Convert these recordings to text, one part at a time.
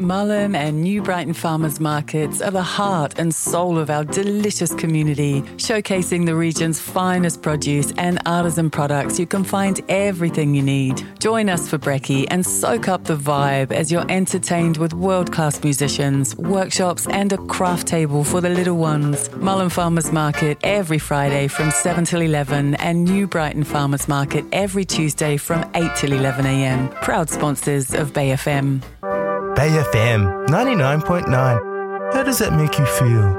Mullen and New Brighton Farmers Markets are the heart and soul of our delicious community, showcasing the region's finest produce and artisan products. You can find everything you need. Join us for brekkie and soak up the vibe as you're entertained with world-class musicians, workshops and a craft table for the little ones. Mullen Farmers Market every Friday from 7 till 11 and New Brighton Farmers Market every Tuesday from 8 till 11 a.m. Proud sponsors of Bay FM. Bay FM 99.9. How does that make you feel?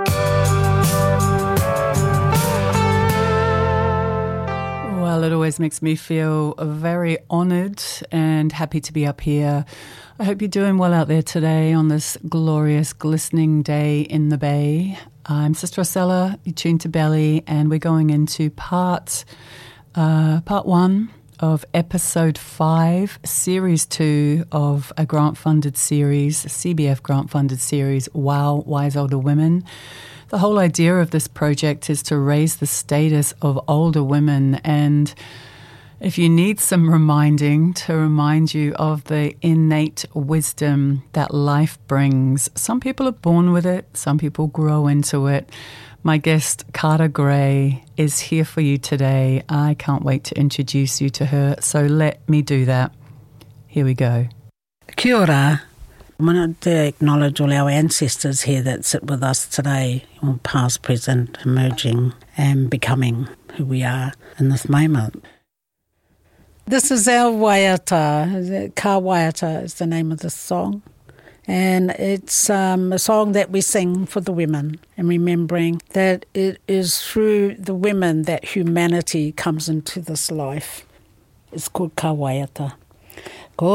Well, it always makes me feel very honoured and happy to be up here. I hope you're doing well out there today on this glorious, glistening day in the Bay. I'm Sister Rosella, you're tuned to Belly, and we're going into part 1 of episode 5, series 2 of a grant-funded series, a CBF grant-funded series, Wow, Wise Older Women. The whole idea of this project is to raise the status of older women, and if you need some reminding, to remind you of the innate wisdom that life brings. Some people are born with it, some people grow into it. My guest, Carter Gray, is here for you today. I can't wait to introduce you to her, so let me do that. Here we go. Kia ora. I wanted to acknowledge all our ancestors here that sit with us today, all past, present, emerging and becoming who we are in this moment. This is our waiata. Ka Waiata is the name of this song. And it's a song that we sing for the women, and remembering that it is through the women that humanity comes into this life. It's called Ka Waiata.